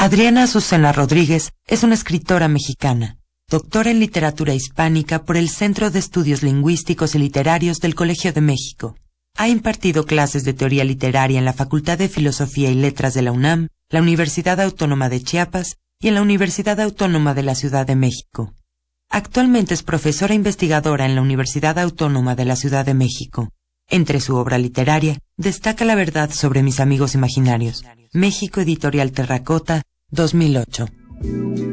Adriana Azucena Rodríguez es una escritora mexicana, doctora en literatura hispánica por el Centro de Estudios Lingüísticos y Literarios del Colegio de México. Ha impartido clases de teoría literaria en la Facultad de Filosofía y Letras de la UNAM, la Universidad Autónoma de Chiapas y en la Universidad Autónoma de la Ciudad de México. Actualmente es profesora investigadora en la Universidad Autónoma de la Ciudad de México. Entre su obra literaria, destaca La verdad sobre mis amigos imaginarios, México, Editorial Terracota, 2008.